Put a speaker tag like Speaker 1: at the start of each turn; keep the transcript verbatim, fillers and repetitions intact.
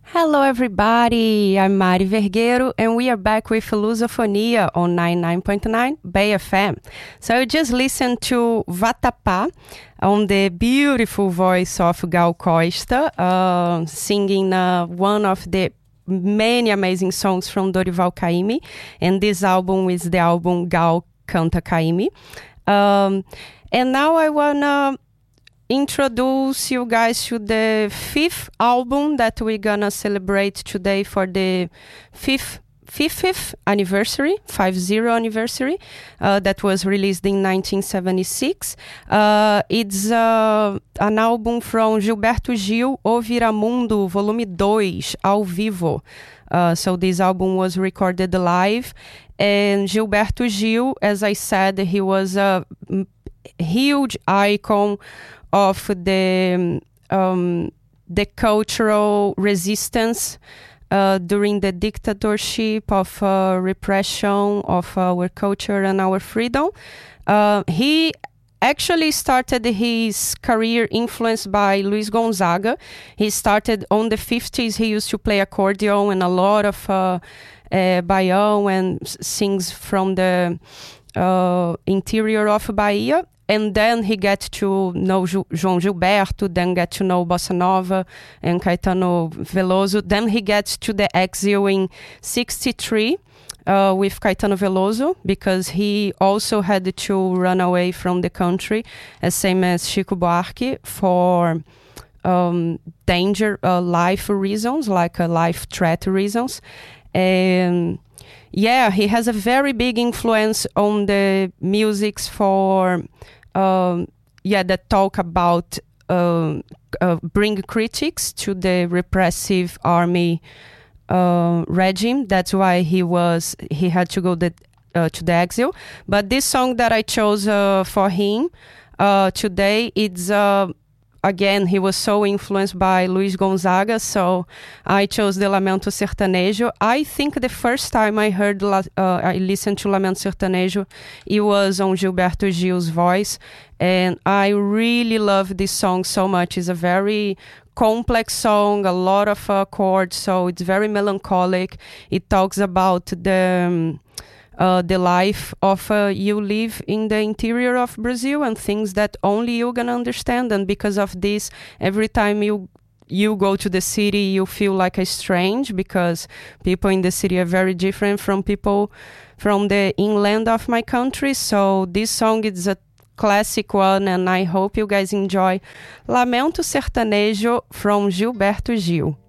Speaker 1: Hello, everybody. I'm Mari Vergueiro, and we are back with Lusofonia on ninety-nine point nine Bay F M. So you just listened to Vatapá on the beautiful voice of Gal Costa, uh, singing uh, one of the many amazing songs from Dorival Caymmi, and this album is the album Gal Canta Caymmi. Um, and now I wanna introduce you guys to the fifth album that we're gonna celebrate today for the fifth fiftieth anniversary, five zero anniversary, uh, that was released in nineteen seventy-six. Uh, it's uh, an album from Gilberto Gil, O Viramundo, Volume dois, ao vivo. Uh, so this album was recorded live, and Gilberto Gil, as I said, he was a huge icon of the um, the cultural resistance uh, during the dictatorship of uh, repression of our culture and our freedom. Uh, he actually started his career influenced by Luis Gonzaga. He started on the fifties. He used to play accordion and a lot of uh, uh, baião and sings from the uh, interior of Bahia. And then he gets to know Ju- João Gilberto, then get to know Bossa Nova and Caetano Veloso. Then he gets to the exile in sixty-three uh, with Caetano Veloso, because he also had to run away from the country, as same as Chico Buarque, for um, danger, uh, life reasons, like uh, life threat reasons. And yeah, he has a very big influence on the musics for... Um, yeah, that talk about uh, uh, bring critics to the repressive army uh, regime. That's why he was he had to go the, uh, to the exile. But this song that I chose uh, for him uh, today, it's uh, again, he was so influenced by Luis Gonzaga, so I chose the Lamento Sertanejo. I think the first time I heard, uh, I listened to Lamento Sertanejo, it was on Gilberto Gil's voice, and I really love this song so much. It's a very complex song, a lot of uh, chords, so it's very melancholic. It talks about the... Um, Uh, the life of uh, you live in the interior of Brazil and things that only you gonna understand. And because of this, every time you you go to the city, you feel like a strange, because people in the city are very different from people from the inland of my country. So this song is a classic one, and I hope you guys enjoy Lamento Sertanejo from Gilberto Gil.